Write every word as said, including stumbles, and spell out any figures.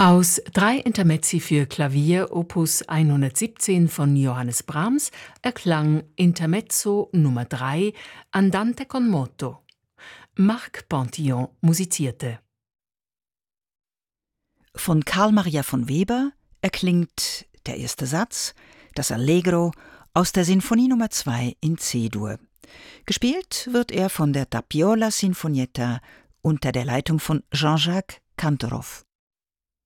Aus drei Intermezzi für Klavier Opus hundertsiebzehn von Johannes Brahms erklang Intermezzo Nummer drei Andante con moto. Marc Pantillon musizierte. Von Carl Maria von Weber erklingt der erste Satz, das Allegro aus der Sinfonie Nummer zwei in C-Dur. Gespielt wird er von der Tapiola Sinfonietta unter der Leitung von Jean-Jacques Kantorov.